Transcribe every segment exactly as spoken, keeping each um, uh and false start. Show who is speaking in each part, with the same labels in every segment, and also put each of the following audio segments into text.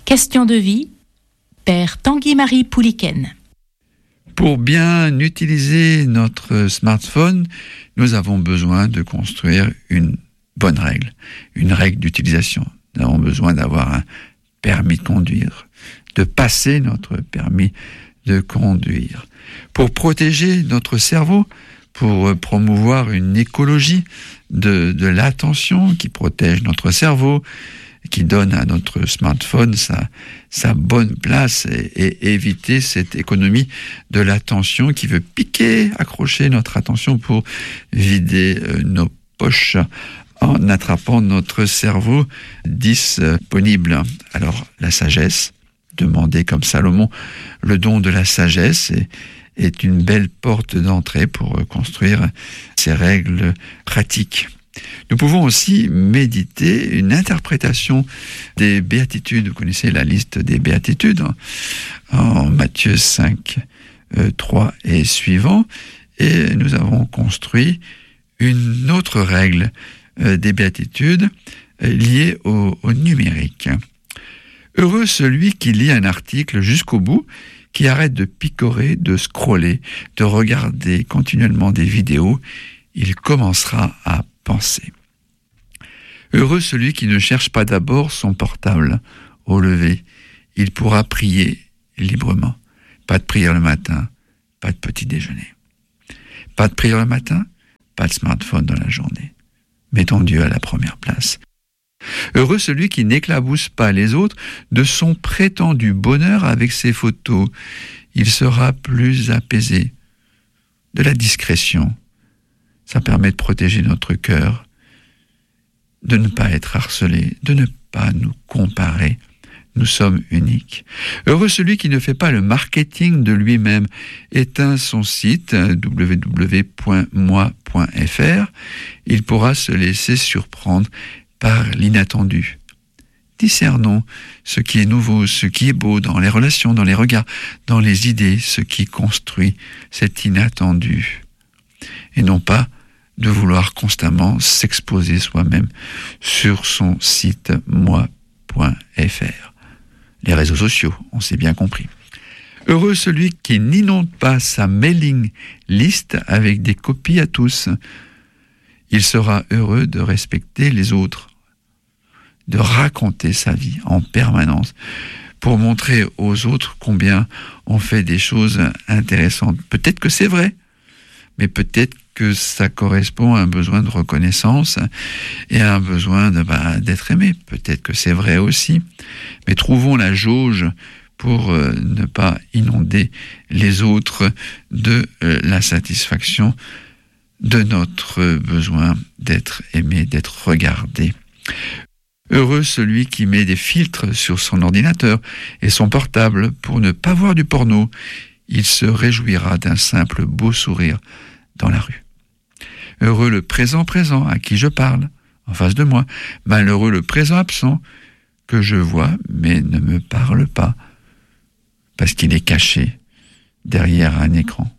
Speaker 1: Question de vie, Père Tanguy-Marie Pouliken.
Speaker 2: Pour bien utiliser notre smartphone, nous avons besoin de construire une bonne règle, une règle d'utilisation. Nous avons besoin d'avoir un permis de conduire, de passer notre permis de conduire. Pour protéger notre cerveau, pour promouvoir une écologie de, de l'attention qui protège notre cerveau, qui donne à notre smartphone sa, sa bonne place et, et éviter cette économie de l'attention qui veut piquer, accrocher notre attention pour vider euh, nos poches en attrapant notre cerveau disponible. Alors, la sagesse, demander comme Salomon le don de la sagesse est, est une belle porte d'entrée pour construire ces règles pratiques. Nous pouvons aussi méditer une interprétation des béatitudes. Vous connaissez la liste des béatitudes en Matthieu cinq, trois et suivant. Et nous avons construit une autre règle des béatitudes liée au, au numérique. Heureux celui qui lit un article jusqu'au bout, qui arrête de picorer, de scroller, de regarder continuellement des vidéos. Il commencera à penser. Heureux celui qui ne cherche pas d'abord son portable au lever. Il pourra prier librement. Pas de prière le matin, pas de petit déjeuner. Pas de prière le matin, pas de smartphone dans la journée. Mettons Dieu à la première place. Heureux celui qui n'éclabousse pas les autres de son prétendu bonheur avec ses photos. Il sera plus apaisé. De la discrétion. Ça permet de protéger notre cœur, de ne pas être harcelé, de ne pas nous comparer. Nous sommes uniques. Heureux celui qui ne fait pas le marketing de lui-même, éteint son site w w w point moi point f r. Il pourra se laisser surprendre par l'inattendu. Discernons ce qui est nouveau, ce qui est beau dans les relations, dans les regards, dans les idées, ce qui construit cet inattendu. Et non pas de vouloir constamment s'exposer soi-même sur son site moi point f r. Les réseaux sociaux, on s'est bien compris. Heureux celui qui n'inonde pas sa mailing list avec des copies à tous. Il sera heureux de respecter les autres, de raconter sa vie en permanence pour montrer aux autres combien on fait des choses intéressantes. Peut-être que c'est vrai, mais peut-être que ça correspond à un besoin de reconnaissance et à un besoin de, bah, d'être aimé. Peut-être que c'est vrai aussi, mais trouvons la jauge pour euh, ne pas inonder les autres de euh, la satisfaction de notre besoin d'être aimé, d'être regardé. Heureux celui qui met des filtres sur son ordinateur et son portable pour ne pas voir du porno. Il se réjouira d'un simple beau sourire dans la rue. Heureux le présent présent à qui je parle, en face de moi. Malheureux le présent absent que je vois mais ne me parle pas, parce qu'il est caché derrière un écran.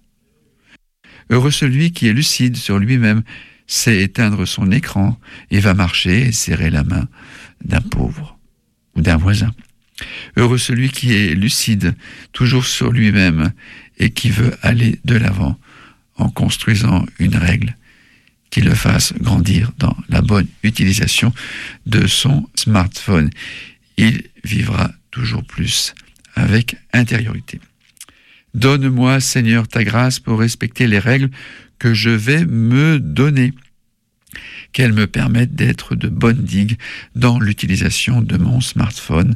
Speaker 2: Heureux celui qui est lucide sur lui-même, sait éteindre son écran et va marcher et serrer la main d'un pauvre ou d'un voisin. Heureux celui qui est lucide, toujours sur lui-même et qui veut aller de l'avant en construisant une règle qui le fasse grandir dans la bonne utilisation de son smartphone. Il vivra toujours plus avec intériorité. Donne-moi, Seigneur, ta grâce pour respecter les règles que je vais me donner, qu'elles me permettent d'être de bonnes digues dans l'utilisation de mon smartphone.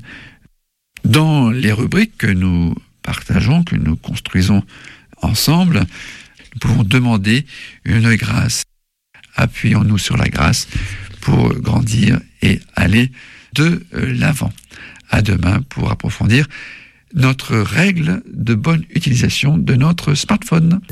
Speaker 2: Dans les rubriques que nous partageons, que nous construisons ensemble, nous pouvons demander une grâce. Appuyons-nous sur la grâce pour grandir et aller de l'avant. À demain pour approfondir notre règle de bonne utilisation de notre smartphone.